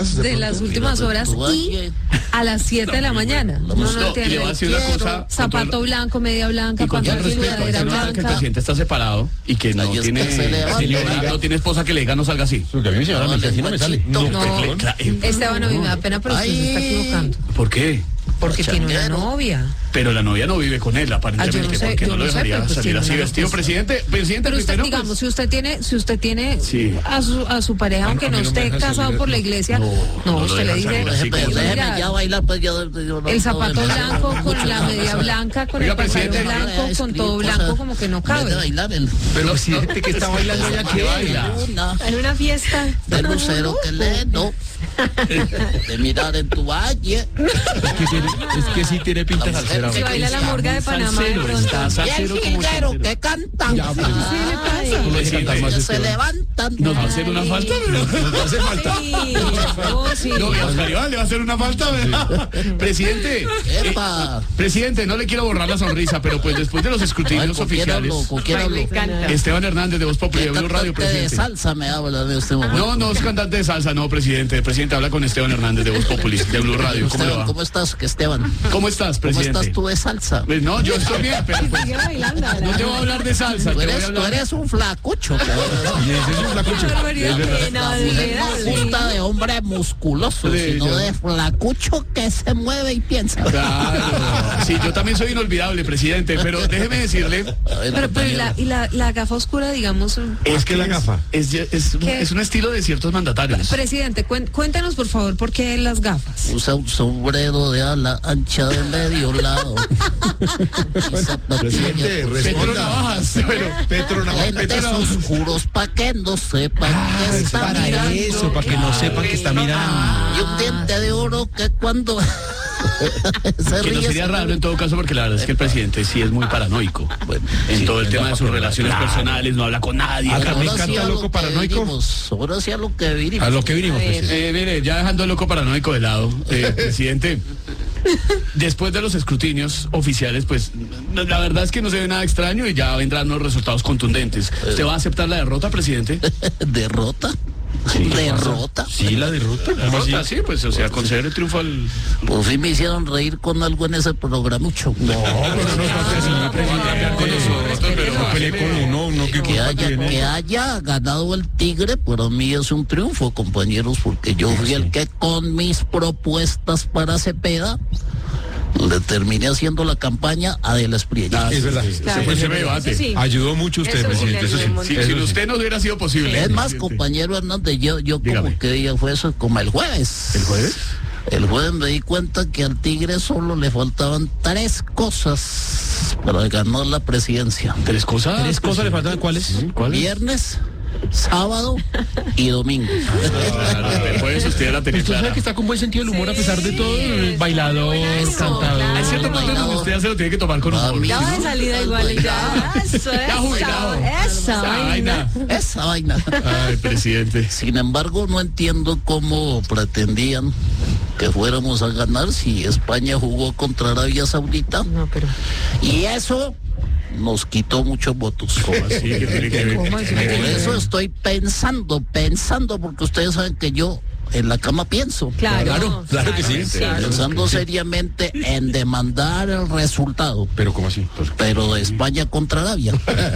más de las últimas horas y a las 7 de la mañana. No, y le voy a decir una cosa. Zapato blanco, media blanca, Y con todo el pantalón respeto, sudadera que el blanca. presidente está separado y que no Ahí es tiene que se le va. señora, no tiene esposa que le diga no salga así. Porque a mí me señora me dice, así no me sale. No, Claro. Esteban, a mí me da pena, pero usted se está equivocando. ¿Por qué? Porque tiene una Changuero. novia. Pero la novia no vive con él, aparentemente, yo no sé, porque yo no lo no sé, dejaría pero pues salir tiene así una vestido. relación. Presidente, Pero usted, primero, digamos, pues, si usted tiene Sí. a su pareja, aunque a mí no no me esté deja casado salir, por la no. iglesia, No lo usted le dejan dice, salir así como Déjeme mira, ya bailar, pues yo no. el zapato no, blanco con la media blanca, con Oiga, el pantalón presidente, blanco, con todo blanco, como que no De cabe. bailar el. Pero presidente, que está bailando ya que baila. En una fiesta. De lucero que le no. De mirar en tu valle. Es que sí tiene pinta La mujer salsera. Se baila la murga de Panamá de pronto. Está Y el salsero como jilguero salsero. que cantan. Ya, pues, ¿Cómo le sienta? Que se levantan. ¿Nos va a hacer una falta? ¿Nos va a hacer falta? Sí. No, y a Oscar Iván le va a hacer una falta, ¿verdad? Presidente, Epa. presidente, no le quiero borrar la sonrisa, pero pues después de los escrutinios ¿Con quién hablo? oficiales, ¿Con quién Ay, me hablo? encanta. Esteban Hernández de Voz Populi de ¿Qué Blue Radio, cantante de presidente. salsa me habla en este momento? No, no es cantante de salsa, no, presidente. El presidente habla con Esteban Hernández de Voz Populi, de Blue Radio. ¿Cómo le Esteban, va? ¿cómo estás, Esteban? ¿Cómo estás, ¿Cómo presidente? estás tú de salsa? Pues no, yo estoy bien, pero pues, Sigue bailando. no te voy a hablar de salsa, Tú te voy a eres, hablar... un flacucho, cabrón. Y ese es un flacucho. Qué barbaridad, La mujer no gusta de hombre musculoso, Sí, sino yo- de flacucho que se mueve y piensa. Claro. Sí, yo también soy inolvidable, presidente, pero déjeme decirle... Pero la gafa oscura, digamos, Es que la gafa. Es un estilo de ciertos mandatarios. presidente, cuéntanos por favor por qué las gafas. Usa un sombrero de ala ancha de medio lado. Y zapatillas Presidente, con Petro responda. Navajas, pero... Petro Navajas. lentes oscuros pa' que no sepan que Es está para mirando. eso, para que no sepan que está mirando. Y un diente de oro que cuando se Que no ríe sería se raro en todo caso, porque la verdad es que el presidente sí es muy paranoico. Bueno, En sí, todo el tema de sus relaciones Claro. personales, no habla con nadie. Acá me Ahora sí encanta a lo loco que paranoico. vinimos, ahora sí a lo que vinimos. A lo que vinimos, presidente. Mire, ya dejando el loco paranoico de lado, presidente, después de los escrutinios oficiales, pues la verdad es que no se ve nada extraño y ya vendrán los resultados contundentes. ¿Usted va a aceptar la derrota, presidente? ¿Derrota? ¿Derrota? Sí, la derrota. ¿Cómo así? Derrota, sí, pues, o sea, conceder el triunfo al... Por fin me hicieron reír con algo en ese programucho. No, pero no está señor presidente. No peleé con uno que Que haya ganado el Tigre, para mí es un triunfo, compañeros, porque yo fui el que con mis propuestas para Cepeda le terminé haciendo la campaña a De la Espriella. Es verdad. Claro. Pues se me debate. Sí. Ayudó mucho usted, Eso sí, presidente. Eso sí. sí, Si sin usted no hubiera sido posible. Es más, presidente. compañero Hernández, yo Dígame. como que día fue eso, como el jueves. ¿El jueves? El jueves me di cuenta que al Tigre solo le faltaban 3 cosas para ganar la presidencia. ¿Tres cosas? ¿Tres cosas le faltan? ¿Cuáles? ¿Cuáles? Viernes, sábado y domingo. Claro, el jueves usted ya la tenía Usted sabe clara. que está con buen sentido del humor a pesar de todo. Bailador, Eso, cantador. claro. Hay cierto punto en donde usted ya se lo tiene que tomar con humor. Mami. Ya va de salida igual y ya. Eso, Ya jubilado. esa vaina. Esa vaina. Ay, presidente. Sin embargo, no entiendo cómo pretendían que fuéramos a ganar si España jugó contra Arabia Saudita. No, pero... Y eso nos quitó muchos votos. ¿Cómo así? ¿Qué tiene que ver? ¿Cómo así? Por eso estoy pensando, porque ustedes saben que yo en la cama pienso. Claro, Claro que sí. Pensando seriamente en demandar el resultado, Pero ¿cómo así? pero de España contra Arabia.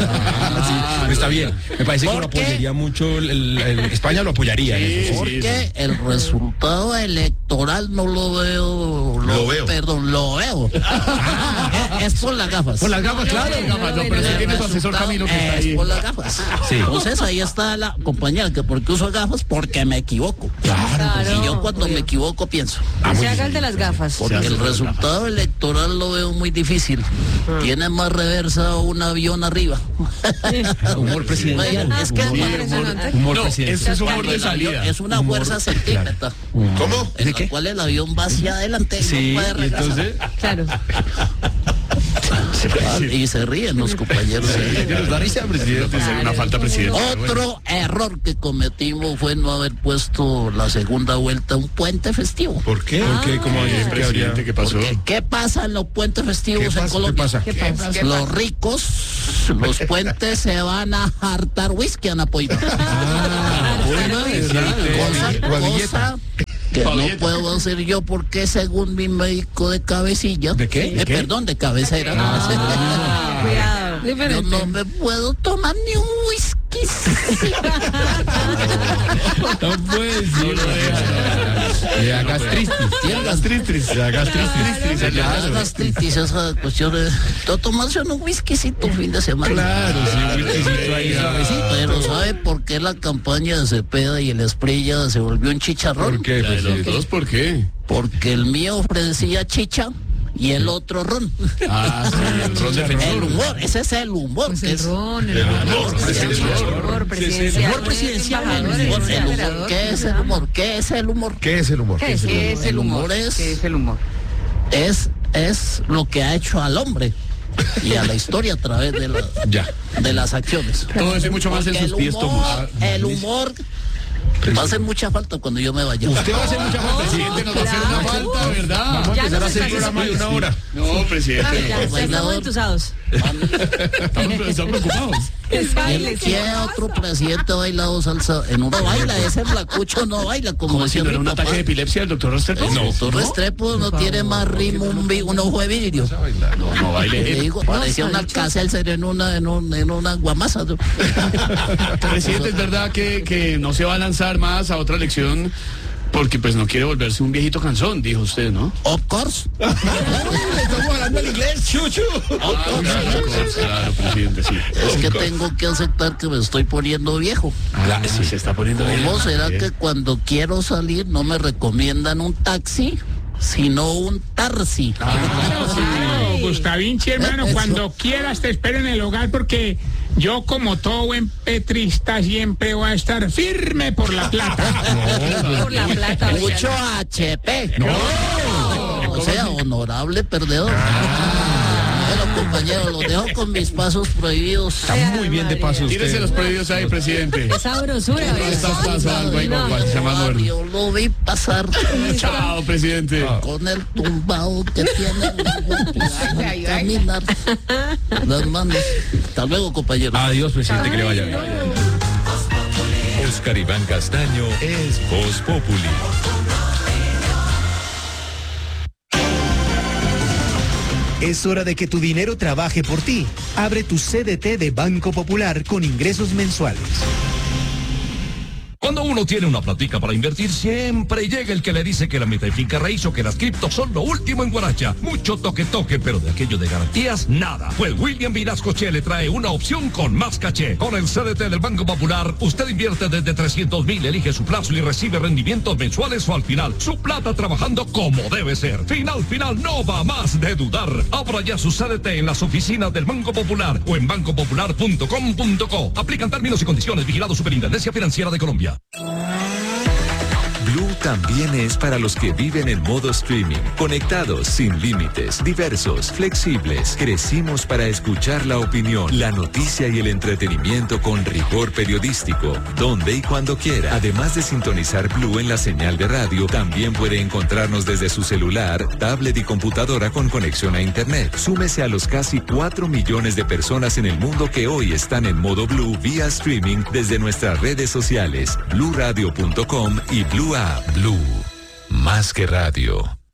Sí, está bien. Me parece que lo ¿Por qué? apoyaría mucho. España lo apoyaría. en eso, sí. Porque el resultado electoral no lo veo. Lo veo. Perdón, lo veo. Es por las gafas. Por las gafas, claro. No, pero sí tiene su asesor Camilo que está Es ahí. por las gafas. Sí. Entonces ahí está la compañera que porque uso gafas porque me equivoco. Claro. Y yo cuando me equivoco pienso. Se haga el de las gafas. Porque el resultado electoral lo veo muy difícil. Tiene más reversa un avión arriba. Humor presidencial. Es que Sí, impresionante. Humor No, presidencial. ese es humor de el avión salida. es una fuerza centrípeta. ¿Cómo? En la cual el avión va hacia adelante y Sí, no puede y regresar. entonces. Claro. Y se ríen los compañeros. ¿Nos da risa, presidente? Hacer una falta, presidente. Otro error que cometimos fue no haber puesto la segunda vuelta un puente festivo. ¿Por qué? ¿Por qué? ¿Cómo Oye, hay presidente, ¿qué pasó? Porque, ¿qué pasa en los puentes festivos ¿Qué en pasa? Colombia? ¿Qué pasa? Los ricos, los puentes se van a hartar whisky a Napoima. Bueno, de verdad. Cosa que Fabieta. no puedo hacer yo porque según mi médico de cabecilla, ¿De qué? ¿De qué? perdón, de cabecera, Cuidado. yo Diferente. no me puedo tomar ni un whisky. No puede ser. Le da gastritis. Tiene gastritis. Le da gastritis. La gastritis, esa cuestión de tomarse un whiskycito un fin de semana. Claro, sí, whiskycito ahí suavecito. Pero ¿sabe por qué la campaña de Cepeda y el Esprilla se volvió un chicharrón? ¿Por qué, La de los presidente? dos, ¿por qué? Porque el mío ofrecía chicha y el otro ron. Ah, sí, el ron El defensor. humor, ese es el humor. Pues que el es- ron, el humor presidencial. El humor presidencial, el humor, ¿qué es el humor? ¿Qué es el humor? ¿Qué es el humor? ¿Qué es El humor es lo que ha hecho al hombre y a la historia a través Ya. de las acciones. Todo eso y mucho más en Porque sus pies, Tomás. el humor va a hacer mucha falta cuando yo me vaya. Usted va a hacer mucha falta. Presidente, nos va a hacer una falta, ¿verdad? Vamos a Ya empezar a nos hacer está programa de una hora. No, presidente. Ya estamos Bailador. entusados. Están preocupados. ¿Qué otro presidente ha bailado salsa? No baila, ese flacucho no baila, como ¿Cómo si decía no era mi un papá. ataque de epilepsia del doctor Restrepo? El doctor Restrepo no tiene más ritmo un ojo de vidrio. No, no Le baile. digo, parecía un alcácer en una guamasa. Presidente, es verdad que no se va a lanzar más a otra elección porque pues no quiere volverse un viejito cansón, dijo usted, ¿no? Of course. Estamos hablando en inglés, chuchu. Claro, presidente, sí. Es que tengo que aceptar que me estoy poniendo viejo. Sí, se está poniendo bien. ¿Cómo será que cuando quiero salir no me recomiendan un taxi, sino un tarsi? Claro, Gustavinchi, hermano, Eso. cuando quieras te espero en el hogar porque yo, como todo buen petrista, siempre voy a estar firme por la plata. Por la plata. Mucho HP. O sea, honorable perdedor. Bueno, compañeros, los dejo con mis pasos prohibidos. Está muy bien de paso Tírese usted. los prohibidos ahí, presidente. Sabrosura, ¿Qué estás pasando ahí, No. compadre? Se llama Eduardo. Yo lo vi pasar Chao, presidente. con el tumbado que tiene caminar las manos. Hasta luego, compañeros. Adiós, presidente, que le vaya bien. Oscar Iván Castaño es Voz Populi. Es hora de que tu dinero trabaje por ti. Abre tu CDT de Banco Popular con ingresos mensuales. Cuando uno tiene una platica para invertir, siempre llega el que le dice que la meta de finca raíz o que las criptos son lo último en Guaracha. Mucho toque, pero de aquello de garantías, nada. Pues William Vinasco Che le trae una opción con más caché. Con el CDT del Banco Popular, usted invierte desde 300,000, elige su plazo y recibe rendimientos mensuales o al final. Su plata trabajando como debe ser. Final, no va más de dudar. Abra ya su CDT en las oficinas del Banco Popular o en bancopopular.com.co. Aplican términos y condiciones. Vigilado Superintendencia Financiera de Colombia. Blue también es para los que viven en modo streaming, conectados, sin límites, diversos, flexibles. Crecimos para escuchar la opinión, la noticia y el entretenimiento con rigor periodístico, donde y cuando quiera. Además de sintonizar Blue en la señal de radio, también puede encontrarnos desde su celular, tablet y computadora con conexión a internet. Súmese a los casi 4 millones de personas en el mundo que hoy están en modo Blue vía streaming desde nuestras redes sociales, bluradio.com y Blue App. Blue, más que radio.